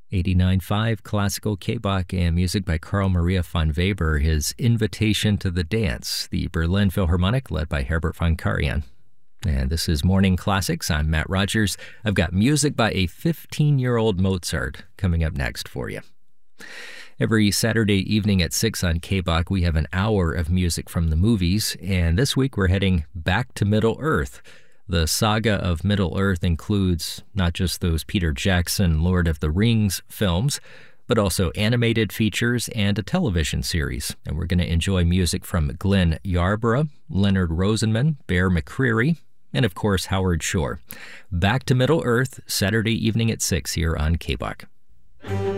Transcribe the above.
89.5 Classical K-Bach and music by Carl Maria von Weber, his Invitation to the Dance, the Berlin Philharmonic led by Herbert von Karajan. And this is Morning Classics. I'm Matt Rogers. I've got music by a 15-year-old Mozart coming up next for you. Every Saturday evening at 6 on K-Bach, we have an hour of music from the movies, and this week we're heading back to Middle-earth. The saga of Middle-earth includes not just those Peter Jackson Lord of the Rings films, but also animated features and a television series. And we're going to enjoy music from Glenn Yarborough, Leonard Rosenman, Bear McCreary, and of course Howard Shore. Back to Middle-earth, Saturday evening at 6 here on K-Bach.